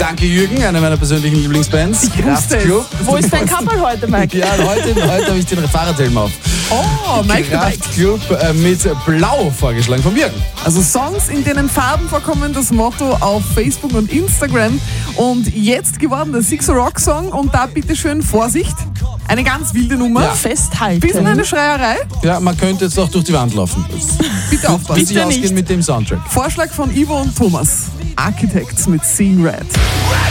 Danke Jürgen, eine meiner persönlichen Lieblingsbands. Kraftklub. Wo ist dein Kapperl heute, Mike? Ja, heute habe ich den Fahrradhelm auf. Oh, Mike. Kraftklub mit Blau vorgeschlagen von Jürgen. Also Songs, in denen Farben vorkommen, das Motto auf Facebook und Instagram. Und jetzt geworden der Sixer Rock Song und da bitteschön Vorsicht. Eine ganz wilde Nummer. Ja. Festhalten. Bisschen eine Schreierei. Ja, man könnte jetzt auch durch die Wand laufen. Bitte aufpassen. Wird sich ausgehen mit dem Soundtrack. Vorschlag von Ivo und Thomas. Architects mit Seeing Red.